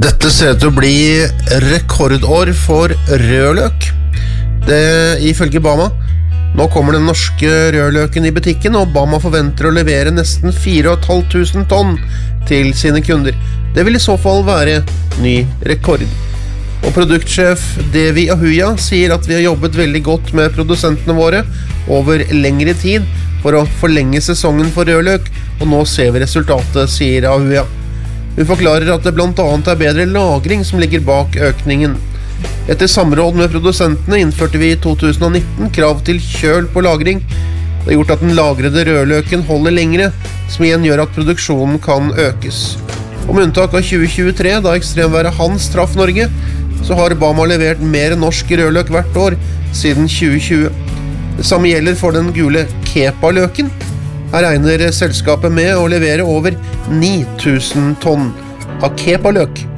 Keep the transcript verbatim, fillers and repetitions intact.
Dette ser ut til å bli rekordår for rødløk. Det ifølge Bama. Nå kommer den norske rødløken i butikken, og Bama forventer å levere nesten fire tusen fem hundre tonn til sine kunder. Det vil i så fall være ny rekord. Og produktsjef Devi Ahuja sier at vi har jobbet veldig godt med produsentene våre over lengre tid for å forlenge sesongen for rødløk, og nå ser vi resultatet, sier Ahuja. Hun forklarer at det blant annet er bedre lagring som ligger bak økningen. Etter samråd med produsentene innførte vi i to tusen og nitten krav til kjøl på lagring. Det har gjort at den lagrede rødløken holder lengre, som igjen gjør at produksjonen kan økes. Om unntak av tjue tjuetre, da ekstremværet Hans traff Norge, så har Bama levert mer norsk rødløk hvert år siden tjue tjue. Det samme gjelder for den gule Kepa-løken. Her regner selskapet med å levere over ni tusen tonn av Kepa-løk.